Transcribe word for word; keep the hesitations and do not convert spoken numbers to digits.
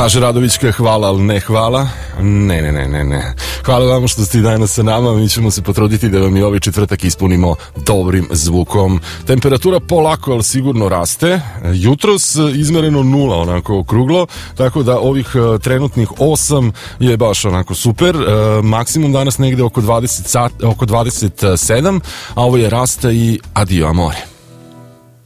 Kaže Radovićka, hvala, ali ne hvala. Ne, ne, ne, ne, ne. Hvala vam što ste danas sa nama, mi ćemo se potruditi da vam i ovaj četvrtak ispunimo dobrim zvukom. Temperatura polako, ali sigurno raste. Jutros izmereno nula, onako okruglo, tako da ovih trenutnih osam je baš onako super. Maksimum danas negde oko dvadeset sat, oko dvadeset sedam, a ovo je Rasta i Adio Amore.